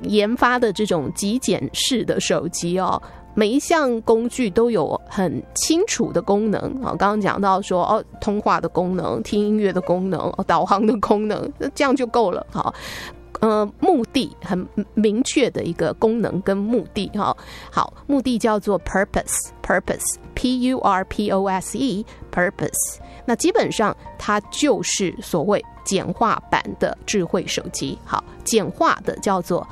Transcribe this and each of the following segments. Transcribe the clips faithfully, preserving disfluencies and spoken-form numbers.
研发的这种极简式的手机哦，每一项工具都有很清楚的功能啊。刚刚讲到说哦，通话的功能、听音乐的功能、哦、导航的功能，这样就够了。好，呃，目的很明确的一个功能跟目的哈。好，目的叫做 purpose，purpose，p u r p o s e，purpose。那基本上它就是所谓简化版的智慧手机。好，简化的叫做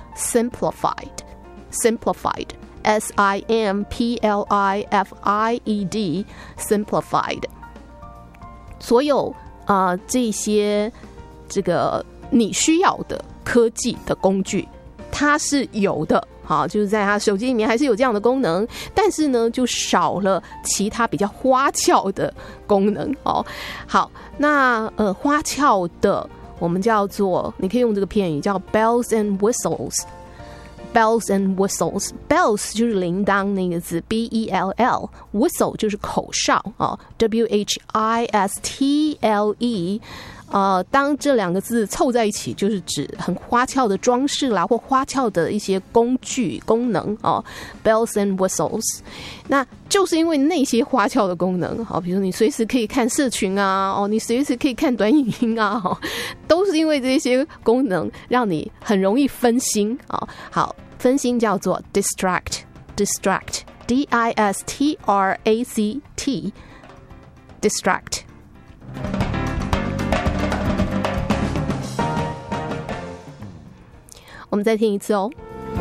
simplified，simplified。S I M P L I F I E D simplified。 所有啊、呃、这些这个你需要的科技的工具它是有的，好，就是在它手机里面还是有这样的功能，但是呢就少了其他比较花俏的功能哦。好，那呃花俏的我们叫做，你可以用这个片语叫 bells and whistles。Bells and whistles， bells 就是铃铛那个字 B E L L， whistle 就是口哨啊 W H I S T L E。呃，当这两个字凑在一起，就是指很花俏的装饰啦，或花俏的一些工具功能哦。Bells and whistles， 那就是因为那些花俏的功能，好，比如你随时可以看社群啊，哦，你随时可以看短影音啊，哦，都是因为这些功能让你很容易分心啊，哦。好，分心叫做 distract，distract， D I S T R A C T，distract。我们再听一次哦。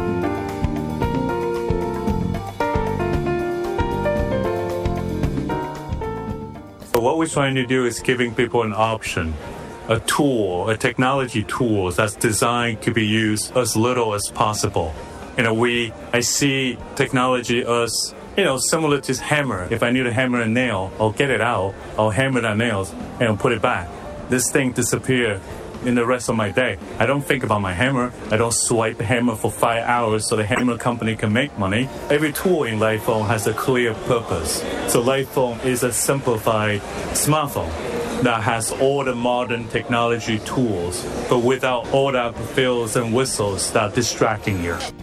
So what we're trying to do is giving people an option, a tool, a technology tool that's designed to be used as little as possible. You know, we, I see technology as, you know, similar to hammer. If I need to hammer a nail, I'll get it out, I'll hammer that nail and I'll put it back. This thing disappears in the rest of my day. I don't think about my hammer. I don't swipe the hammer for five hours so the hammer company can make money. Every tool in LightPhone has a clear purpose. So LightPhone is a simplified smartphone that has all the modern technology tools, but without all that bells and whistles that are distracting you.